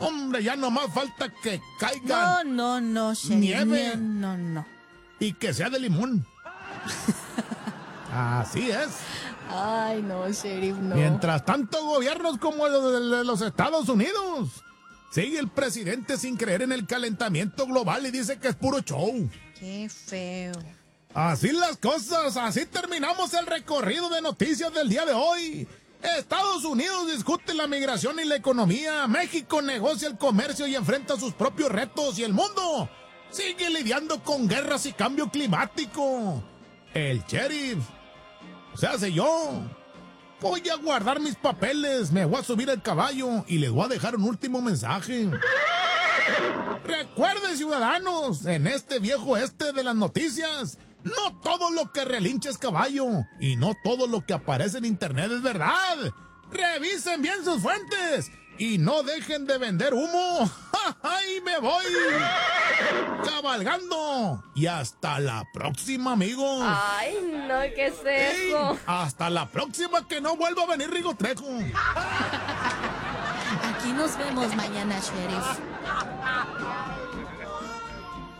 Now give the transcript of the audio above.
Hombre, ya nomás falta que caiga No, sheriff. nieve. No. Y que sea de limón. Así es. Ay, no, sheriff, no. Mientras tanto, gobiernos como el de los Estados Unidos. Sigue el presidente sin creer en el calentamiento global y dice que es puro show. Qué feo. Así las cosas, así terminamos el recorrido de noticias del día de hoy. Estados Unidos discute la migración y la economía. México negocia el comercio y enfrenta sus propios retos. Y el mundo sigue lidiando con guerras y cambio climático. El sheriff, o sea, yo, voy a guardar mis papeles, me voy a subir al caballo y les voy a dejar un último mensaje. Recuerden, ciudadanos, en este viejo de las noticias, no todo lo que relincha es caballo y no todo lo que aparece en internet es verdad. Revisen bien sus fuentes y no dejen de vender humo. ¡Ay, me voy! Cabalgando. Y hasta la próxima, amigos. Ay, no, ¿qué es eso? Hasta la próxima, que no vuelva a venir Rigo Trejo. Aquí nos vemos mañana, sheriff.